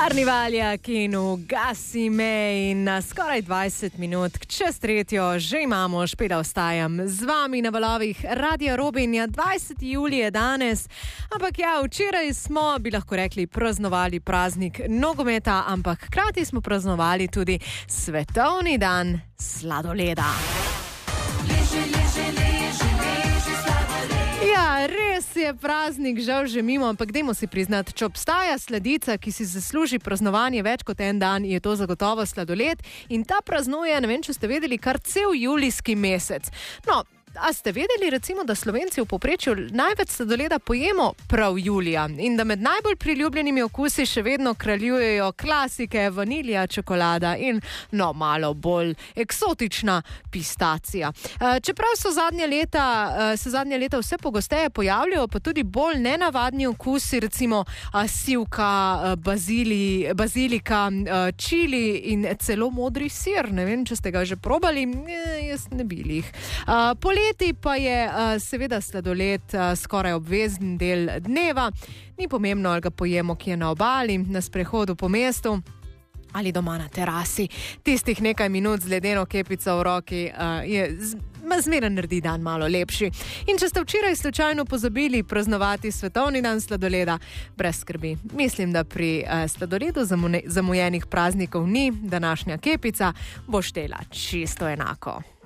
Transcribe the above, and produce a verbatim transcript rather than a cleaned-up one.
Karnivaljak in ugasi me in na skoraj dvajset minut čez tretjo že imamo, špela ostajam z vami na valovih Radio Robinja. dvajseti julij je danes, ampak ja, včeraj smo, bi lahko rekli, praznovali praznik nogometa, ampak hkrati smo praznovali tudi svetovni dan sladoleda. Leže, leže, leže, leže sladoled. Ja, res je praznik, žal že mimo, ampak dajmo si priznati, če obstaja sladica, ki si zasluži praznovanje več kot en dan, je to zagotovo sladoled in ta praznuje, ne vem, če ste vedeli, kar cel julijski mesec. No, a ste vedeli recimo, da Slovenci v povprečju največ sladoleda pojemo prav julija in da med najbolj priljubljenimi okusi še vedno kraljujejo klasike, vanilija, čokolada in no, malo bolj eksotična pistacija. Čeprav so zadnje leta, se zadnje leta vse pogosteje pojavljajo, pa tudi bolj nenavadni okusi, recimo sivka, bazili, bazilika, čili in celo modri sir. Ne vem, če ste ga že probali, jaz ne bi jih. Poleti pa je uh, seveda sladoled uh, skoraj obvezen del dneva. Ni pomembno, ali ga pojemo kje na obali, na sprehodu po mestu ali doma na terasi. Tistih nekaj minut z ledeno kepico v roki uh, je zmeraj naredi dan malo lepši. In če ste včeraj slučajno pozabili praznovati svetovni dan sladoleda, brez skrbi. Mislim, da pri uh, sladoledu zamujenih praznikov ni, današnja kepica bo štela čisto enako.